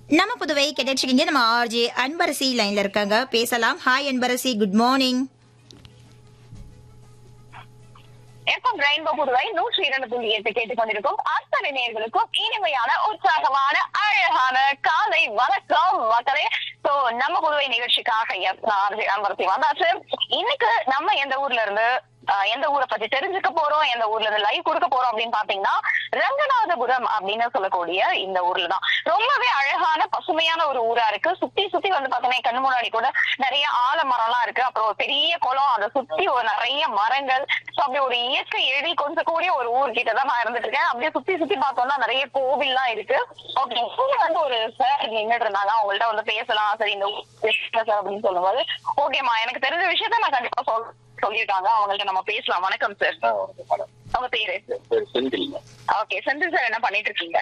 நம்ம புதுவை கேட்டுருக்கீங்க. நம்ம ஆர்ஜே அன்பரசி லைன்ல இருக்காங்க, பேசலாம். Hi Anbarasi, good morning. FM rainbow Puduvai 102.8 கேட்டுக்கொண்டிருக்கும் அத்தனை நேயர்களுக்கும் இனிமையான உற்சாகமான அழகான காலை வணக்கம் மக்களே. சோ நம்ம புதுவை நிகழ்ச்சிக்காக அன்பரசி வந்தாச்சு. இன்னைக்கு நம்ம எந்த ஊர்ல இருந்து எந்த ஊரை பத்தி தெரிஞ்சுக்க போறோம், எந்த ஊர்ல இருந்து லைவ் கொடுக்க போறோம் அப்படின்னு பாத்தீங்கன்னா ரங்கநாதபுரம் அப்படின்னு சொல்லக்கூடிய இந்த ஊர்ல தான். ரொம்பவே அழகான பசுமையான ஒரு ஊரா இருக்கு. சுத்தி சுத்தி வந்து பாத்தீங்கன்னா கண்ணு முன்னாடி கூட நிறைய ஆலமரம் எல்லாம் இருக்கு. அப்புறம் ஒரு பெரிய குளம், அதை சுத்தி ஒரு நிறைய மரங்கள். அப்படி ஒரு இயற்கை எழி கொஞ்சம் கூடிய ஒரு ஊர் கிட்டதான் நான் இருந்துட்டு இருக்கேன். அப்படியே சுத்தி சுத்தி பார்த்தோம்னா நிறைய கோவில் எல்லாம் இருக்கு. ஓகே, இங்க வந்து ஒரு சார் நின்றுட்டு இருந்தாங்க. அவங்கள்ட்ட வந்து பேசலாம் சரி இந்த சார் அப்படின்னு சொல்லும்போது ஓகேமா எனக்கு தெரிஞ்ச விஷயத்த நான் கண்டிப்பா சொல்லிருக்காங்க. அவங்கள்ட்ட நம்ம பேசலாம். வணக்கம் சார். அவங்க பேரு ஓகே செந்தில் சார். என்ன பண்ணிட்டு இருக்கீங்க?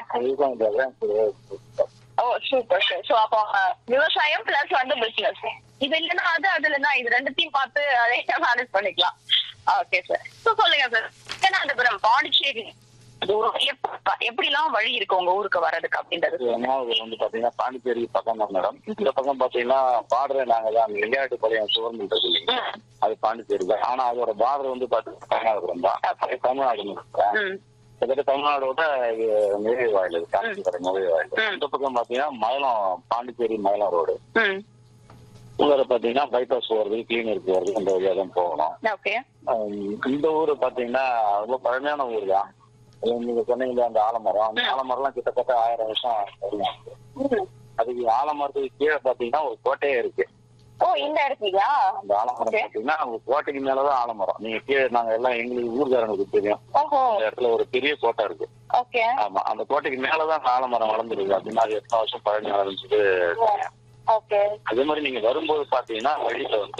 ஓ சூப்பர் சார். சோ அப்போ விவசாயம் பிளஸ் வந்து பிசினஸ், இது இல்லைன்னா அது இல்லைன்னா இது ரெண்டுத்தையும் பார்த்து அதை மேனேஜ் பண்ணிக்கலாம். Okay sir. சோ சொல்லுங்க சார், ரங்கநாதபுரம் பாண்டிச்சேரி எப்படி எல்லாம் வழி இருக்கு உங்க ஊருக்கு வர்றதுக்கு அப்படின்றது? வந்து பாத்தீங்கன்னா பாண்டிச்சேரி பக்கம் தான் மேடம். இந்த பக்கம் பாத்தீங்கன்னா பார்டர் நாங்க தான் விளையாட்டு பாளையம் சுவர்மெண்ட் இருக்கு இல்லைங்க, அது பாண்டிச்சேரி தான். ஆனா அதோட பார்டர் வந்து பாத்தீங்கன்னா தமிழ்நாடு கிட்டத்தட்ட தமிழ்நாடோட நுழைவு வாயில் இருக்கு, காஞ்சிபுரம் நுழைவு வாயில். இந்த பக்கம் பாத்தீங்கன்னா மயிலம், பாண்டிச்சேரி மயிலம் ரோடு. ஊரை பாத்தீங்கன்னா பைபாஸ் போறது, கிளீனருக்கு போறது, இந்த வழியா தான் போகணும். இந்த ஊரு பாத்தீங்கன்னா ரொம்ப பழமையான ஊர் தான். நீங்க சொன்னீங்க அந்த ஆலமரம், அந்த ஆலமரம் எல்லாம் கிட்டத்தட்ட 1000 வருஷம். அதுக்கு ஆலமரத்துக்கு கீழே பாத்தீங்கன்னா ஒரு கோட்டையே இருக்கு. இந்த இடத்துலயா? அந்த ஆலமரம் பாத்தீங்கன்னா கோட்டைக்கு மேலதான் ஆலமரம். நீங்க கீழே நாங்க எல்லாம் எங்களுக்கு ஊர்காரங்களுக்கு தெரியும், அந்த இடத்துல ஒரு பெரிய கோட்டை இருக்கு. ஆமா, அந்த கோட்டைக்கு மேலதான் ஆலமரம் வளர்ந்துருக்கு. அப்படின்னா அது எத்தனை வருஷம் பழனி வளர்ந்துட்டு. அதே மாதிரி நீங்க வரும்போது பாத்தீங்கன்னா வழியில வந்து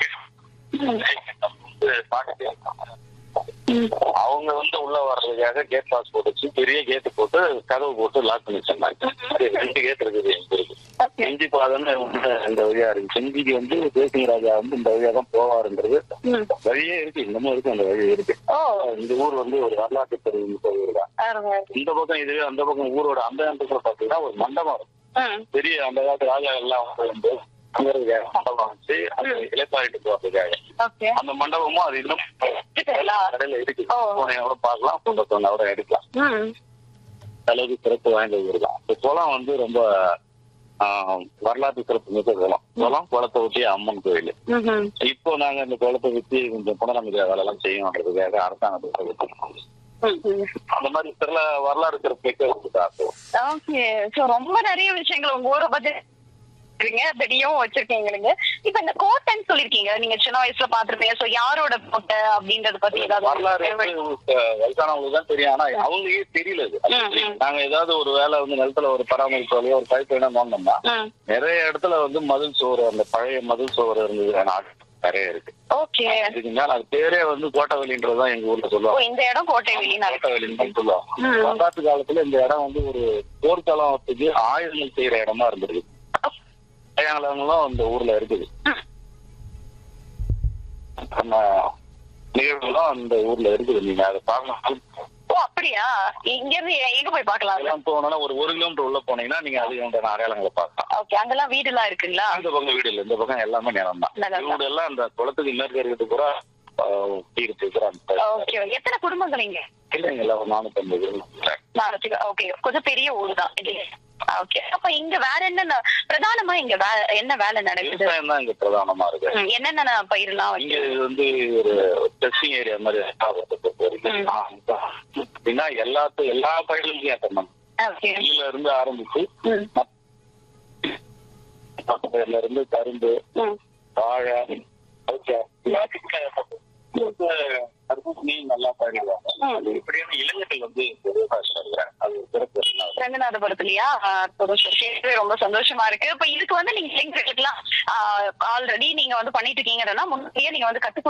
பாட்டு அவங்க வந்து உள்ள வர்றதுக்காக கேட் பாஸ் போட்டுச்சு, பெரிய கேட்டு போட்டு கதவு போட்டு லாக் பண்ணி வச்சிருந்தாங்க. 2 கேட் இருக்குது எங்க இருக்கு. செஞ்சி பாதைன்னு இந்த வழியா இருக்கு. செஞ்சிக்கு வந்து தேசிய ராஜா வந்து இந்த வழியா தான் போவாருன்றது வழியே இருக்கு, இன்னமும் இருக்கு, அந்த வழி இருக்கு. இந்த ஊர் வந்து ஒரு வரலாற்று தெரிவித்த ஊர் தான். இந்த பக்கம் இதுவே அந்த பக்கம் ஊரோட அந்த இடத்துல பாத்தீங்கன்னா ஒரு மண்டபம் பெரிய, அந்த காலத்து ராஜா எல்லாம் வந்து மண்டபம் வச்சு அந்த இலைப்பாரிட்டு போறதுக்காக அந்த மண்டபமும் அது இன்னும் கடையில இருக்கு. பாக்கலாம், கூட எடுக்கலாம். அளவுக்கு சிறப்பு வாய்ந்த ஊர் தான். இந்த குளம் வந்து ரொம்ப வரலாற்று சிறப்பு மிக்க குளம். குளத்தை ஒட்டிய அம்மன் கோயில். இப்போ நாங்க இந்த குளத்தை வச்சு கொஞ்சம் புனரமைக்கிற வேலை எல்லாம் செய்யணுன்றதுக்காக அரசாங்கத்துக்கு அந்த மாதிரி சில வரலாறு சிறப்பு மிக்க. ரொம்ப நிறைய விஷயங்கள் உங்க ஊரை பத்தி தெரியும் வச்சிருக்கீங்க. இப்ப இந்த கோட்டைன்னு சொல்லிருக்கீங்க, நீங்க சின்ன வயசுல பாத்துருப்பீங்க. சோ யாரோட கோட்டை அப்படின்றத பத்தி ஏதாவது வயசானவங்களுக்கு தான் தெரியும், ஆனா அவங்களுக்கே தெரியல. நாங்க ஏதாவது ஒரு வேலை வந்து நிலத்துல ஒரு பராமரிப்பு வேலையோ ஒரு பைப் வேணா நோண்டோம்னா நிறைய இடத்துல வந்து மதில் சோறு, அந்த பழைய மதில் சோறு இருந்தது நிறைய இருக்கு. இதுக்கு மேல அது பேரே வந்து கோட்டைவெளின்றதுதான் எங்க ஊர்ல சொல்லுவாங்க. இந்த இடம் கோட்டைவெளின்னு கோட்டைவெளின்னு சொல்லுவாங்க. வரலாற்று காலத்துல இந்த இடம் வந்து ஒரு போர்க்காலத்துக்கு ஆயுதங்கள் செய்யற இடமா இருந்திருக்கு. அடையாளங்களும் இந்த ஊர்ல இருக்குது. நம்ம நிகழ்வுகளும் அந்த ஊர்ல இருக்குது. நீங்க அதை பார்க்கலாம். அப்படியா? இங்க இருந்து எங்க போய் பார்க்கலாம்? போனோம்னா ஒரு 1 கிலோமீட்டர் உள்ள போனீங்கன்னா நீங்க அது அடையாளங்களை பார்க்கலாம். அங்கெல்லாம் வீடு எல்லாம் இருக்குங்களா? அந்த பக்கம் வீடு இல்ல, இந்த பக்கம் எல்லாமே நிலம் தான். வீடு எல்லாம் அந்த குளத்துக்கு மேற்க இருக்கிறது கூட எத்தனை குடும்பங்கள் இங்க? இல்லைங்களா, 450. ஓகே, கொஞ்சம் பெரிய ஊர் தான். ஓகே, அப்ப இங்க வேற என்ன பிரதானமா இங்க என்ன வேலை நடக்குது? இங்க பிரதானமா இருக்கு. என்னென்ன பயிரெல்லாம் இங்க வந்து ஒரு டெஸ்டிங் ஏரியா மாதிரி அப்படின்னா எல்லா பயிர்களுக்கும் ஏற்றணும். இதுல இருந்து ஆரம்பிச்சு இருந்து கரும்பு, வாழை, நல்லா பாடிடுவாங்க. இப்படியான இளைஞர்கள் வந்து ரங்கநாதபுரத்துலயா? ரொம்ப சந்தோஷமா இருக்கு. இப்ப இதுக்கு வந்து நீங்க இளைஞர்களுக்கு எல்லாம் ஆல்ரெடி நீங்க வந்து பண்ணிட்டு இருக்கீங்கன்னா முன்னாடியே நீங்க வந்து கத்து